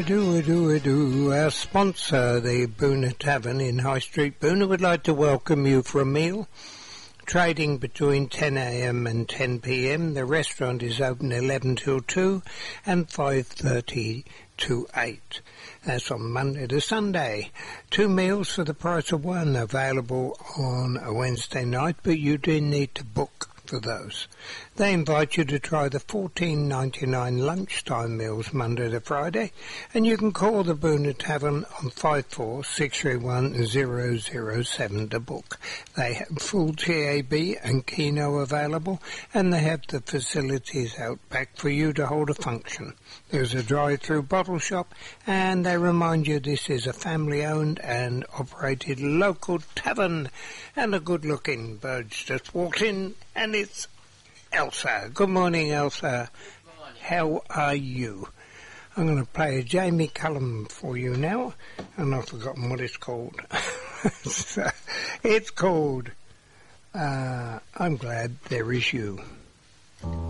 Our sponsor, the Boona Tavern in High Street, Boona, would like to welcome you for a meal. Trading between 10 a.m. and 10 p.m. The restaurant is open 11 till 2 and 5:30 to 8. That's on Monday to Sunday. 2 meals for the price of one, available on a Wednesday night, but you do need to book for those. They invite you to try the $14.99 lunchtime meals Monday to Friday, and you can call the Boona Tavern on 54631007 to book. They have full TAB and Keno available, and they have the facilities out back for you to hold a function. There's a drive-through bottle shop, and they remind you this is a family-owned and operated local tavern, and a good-looking bird's just walked in, and it's Elsa. Good morning, Elsa. Good morning. How are you? I'm going to play a Jamie Cullum for you now, and I've forgotten what it's called. It's called I'm Glad There Is You.